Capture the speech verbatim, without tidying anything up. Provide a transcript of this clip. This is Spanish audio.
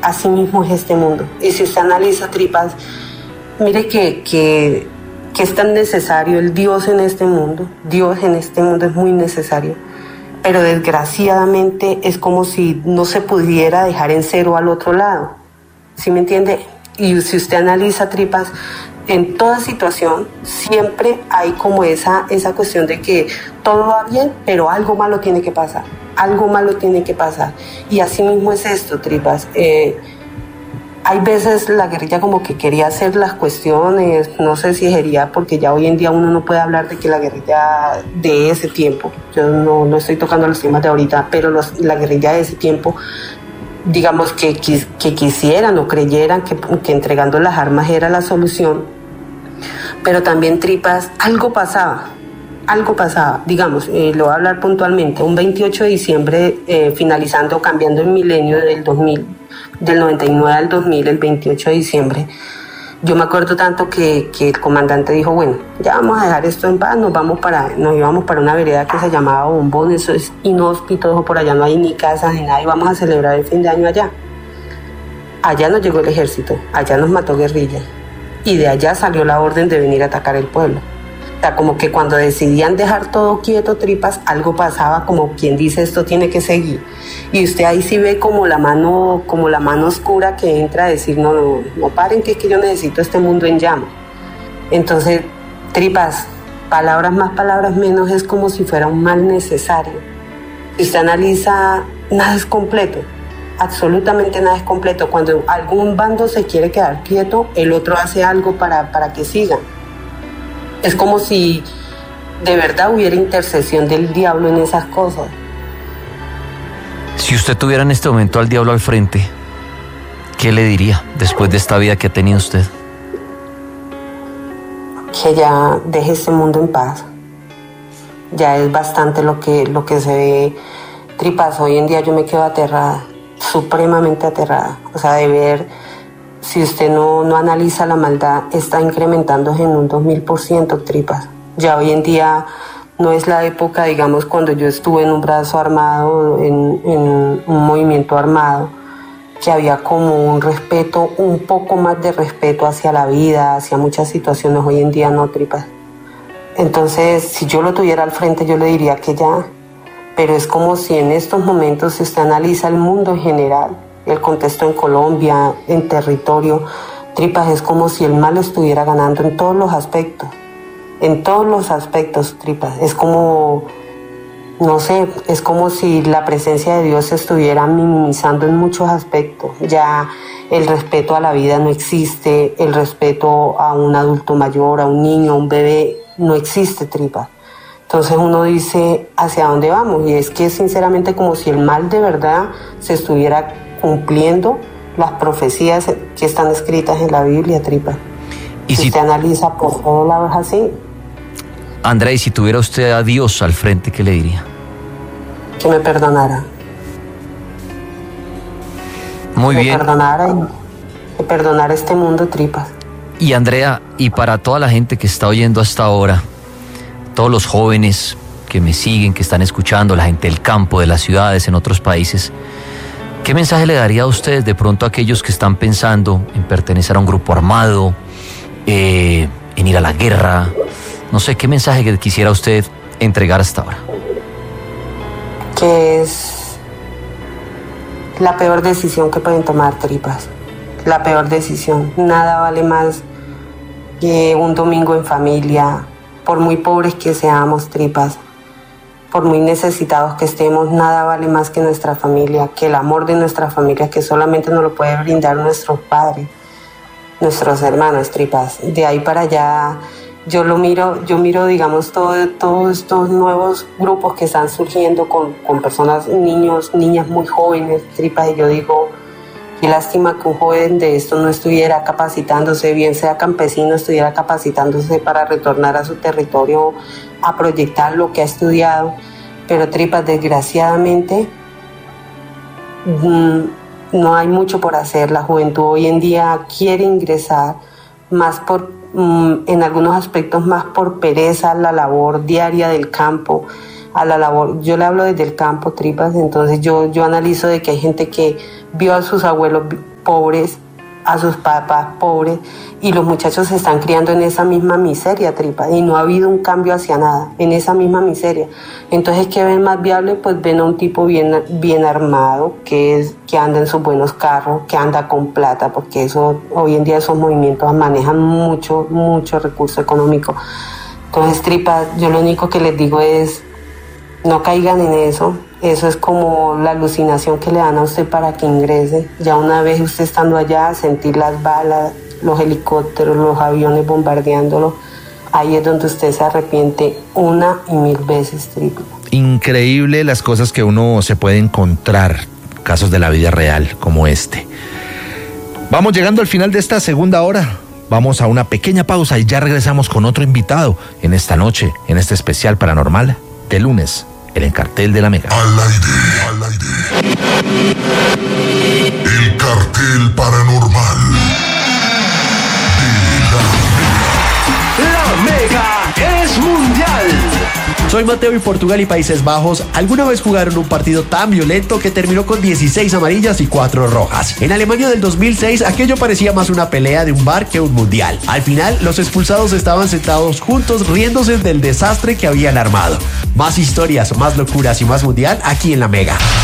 así mismo es este mundo. Y si usted analiza, Tripas, mire que, que, que es tan necesario el Dios en este mundo. Dios en este mundo es muy necesario. Pero desgraciadamente es como si no se pudiera dejar en cero al otro lado. ¿Sí me entiende? Y si usted analiza, Tripas, en toda situación siempre hay como esa, esa cuestión de que todo va bien, pero algo malo tiene que pasar. Algo malo tiene que pasar. Y así mismo es esto, Tripas. Eh, hay veces la guerrilla como que quería hacer las cuestiones, no sé si sería porque ya hoy en día uno no puede hablar de que la guerrilla de ese tiempo, yo no, no estoy tocando los temas de ahorita, pero los, la guerrilla de ese tiempo, digamos que, que quisieran o creyeran que, que entregando las armas era la solución, pero también, Tripas, algo pasaba. Algo pasaba, digamos, eh, lo voy a hablar puntualmente, un veintiocho de diciembre, eh, finalizando, cambiando el milenio del dos mil, del noventa y nueve al dos mil, el veintiocho de diciembre, yo me acuerdo tanto que, que el comandante dijo, bueno, ya vamos a dejar esto en paz, nos vamos para, nos íbamos para una vereda que se llamaba Bombón, eso es inhóspito, por allá no hay ni casas ni nada, y vamos a celebrar el fin de año allá. Allá nos llegó el ejército, allá nos mató guerrilla, y de allá salió la orden de venir a atacar el pueblo. O sea, como que cuando decidían dejar todo quieto, Tripas, algo pasaba, como quien dice, esto tiene que seguir. Y usted ahí sí ve como la mano, como la mano oscura que entra a decir, no, no, no paren, que es que yo necesito este mundo en llamas. Entonces, Tripas, palabras más, palabras menos, es como si fuera un mal necesario. Si usted analiza, nada es completo. Absolutamente nada es completo. Cuando algún bando se quiere quedar quieto, el otro hace algo para, para que sigan. Es como si de verdad hubiera intercesión del diablo en esas cosas. Si usted tuviera en este momento al diablo al frente, ¿qué le diría después de esta vida que ha tenido usted? Que ya deje este mundo en paz. Ya es bastante lo que, lo que se ve. Tripas, hoy en día yo me quedo aterrada, supremamente aterrada. O sea, de ver, si usted no, no analiza la maldad, está incrementándose en un dos mil por ciento, Tripas. Ya hoy en día no es la época, digamos, cuando yo estuve en un brazo armado, en, en un movimiento armado, que había como un respeto, un poco más de respeto hacia la vida, hacia muchas situaciones. Hoy en día no, Tripas. Entonces, si yo lo tuviera al frente, yo le diría que ya. Pero es como si en estos momentos, si usted analiza el mundo en general, el contexto en Colombia, en territorio, Tripas, es como si el mal estuviera ganando en todos los aspectos. En todos los aspectos, Tripas. Es como, no sé, es como si la presencia de Dios se estuviera minimizando en muchos aspectos. Ya el respeto a la vida no existe, el respeto a un adulto mayor, a un niño, a un bebé, no existe, Tripas. Entonces uno dice, ¿hacia dónde vamos? Y es que sinceramente como si el mal de verdad se estuviera cumpliendo las profecías que están escritas en la Biblia, Tripas. Y si, si usted analiza por todos lados así. Andrea, y si tuviera usted a Dios al frente, ¿qué le diría? Que me perdonara. Muy que bien. Me perdonara y que perdonara este mundo, Tripas. Y Andrea, y para toda la gente que está oyendo hasta ahora, todos los jóvenes que me siguen, que están escuchando, la gente del campo, de las ciudades, en otros países, ¿qué mensaje le daría a ustedes de pronto a aquellos que están pensando en pertenecer a un grupo armado, eh, en ir a la guerra? No sé, ¿qué mensaje que quisiera usted entregar hasta ahora? Que es la peor decisión que pueden tomar, Tripas. La peor decisión. Nada vale más que un domingo en familia. Por muy pobres que seamos, Tripas, por muy necesitados que estemos, nada vale más que nuestra familia, que el amor de nuestra familia, que solamente nos lo puede brindar nuestros padres, nuestros hermanos, Tripas. De ahí para allá, yo lo miro, yo miro, digamos, todo, todos estos nuevos grupos que están surgiendo con, con personas, niños, niñas muy jóvenes, Tripas, y yo digo, qué lástima que un joven de esto no estuviera capacitándose, bien sea campesino, estuviera capacitándose para retornar a su territorio a proyectar lo que ha estudiado. Pero Tripas, desgraciadamente, no hay mucho por hacer. La juventud hoy en día quiere ingresar más por, en algunos aspectos, más por pereza a la labor diaria del campo, a la labor, yo le hablo desde el campo, Tripas. Entonces yo, yo analizo de que hay gente que vio a sus abuelos pobres, a sus papás pobres, y los muchachos se están criando en esa misma miseria, Tripa, y no ha habido un cambio hacia nada, en esa misma miseria. Entonces, ¿qué ven más viable? Pues ven a un tipo bien, bien armado, que es, que anda en sus buenos carros, que anda con plata, porque eso, hoy en día esos movimientos manejan mucho, mucho recurso económico. Entonces, Tripa, yo lo único que les digo es, no caigan en eso. Eso es como la alucinación que le dan a usted para que ingrese. Ya una vez usted estando allá, sentir las balas, los helicópteros, los aviones bombardeándolo, ahí es donde usted se arrepiente una y mil veces, Tripa. Increíble las cosas que uno se puede encontrar, casos de la vida real como este. Vamos llegando al final de esta segunda hora. Vamos a una pequeña pausa y ya regresamos con otro invitado en esta noche, en este especial paranormal de lunes. El Cartel de la Mega. Al aire, al aire. El Cartel Paranormal de la Mega. La Mega es mundial. Soy Mateo y Portugal y Países Bajos alguna vez jugaron un partido tan violento que terminó con dieciséis amarillas y cuatro rojas. En Alemania del dos mil seis aquello parecía más una pelea de un bar que un mundial. Al final los expulsados estaban sentados juntos riéndose del desastre que habían armado. Más historias, más locuras y más mundial aquí en La Mega.